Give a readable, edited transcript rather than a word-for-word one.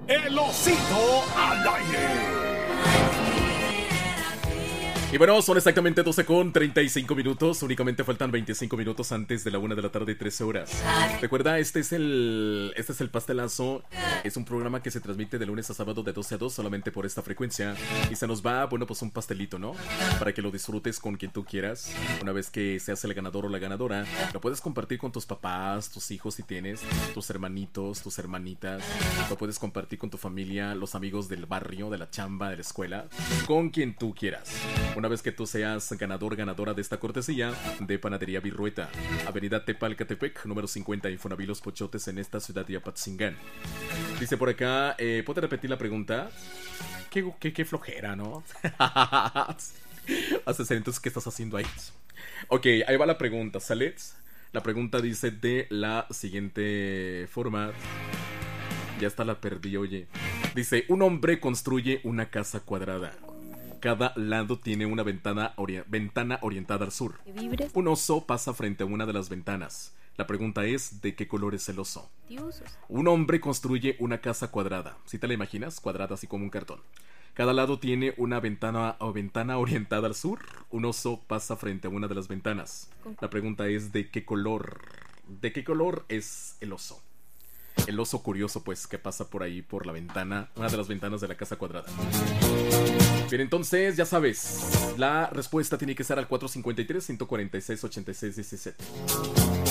El Osito al aire. Y bueno, son exactamente 12:35. Únicamente faltan 25 minutos antes de la 1 de la tarde, 13 horas. Recuerda, este es el Pastelazo. Es un programa que se transmite de lunes a sábado de 12 a 2 solamente por esta frecuencia. Y se nos va, bueno, pues un pastelito, ¿no? Para que lo disfrutes con quien tú quieras. Una vez que seas el ganador o la ganadora, lo puedes compartir con tus papás, tus hijos si tienes, tus hermanitos, tus hermanitas. Lo puedes compartir con tu familia, los amigos del barrio, de la chamba, de la escuela, con quien tú quieras. Una vez que tú seas ganador, ganadora de esta cortesía de Panadería Virrueta, Avenida Tepalcatepec, número 50, Infonavit Los Pochotes, en esta ciudad de Apatzingán. Dice por acá, ¿puede repetir la pregunta? Qué flojera, ¿no? Haces entonces, ¿qué estás haciendo ahí? Ok, ahí va la pregunta, ¿sale? La pregunta dice de la siguiente forma. Ya hasta la perdí, oye. Dice, un hombre construye una casa cuadrada. Cada lado tiene una ventana orientada al sur. Un oso pasa frente a una de las ventanas. La pregunta es, ¿de qué color es el oso? Un hombre construye una casa cuadrada. ¿Sí te la imaginas? Cuadrada, así como un cartón. Cada lado tiene una ventana orientada al sur. Un oso pasa frente a una de las ventanas. La pregunta es, ¿de qué color? ¿De qué color es el oso? El oso curioso, pues, que pasa por ahí, por la ventana, una de las ventanas de la casa cuadrada. Bien, entonces, ya sabes, la respuesta tiene que ser al 453-146-8617.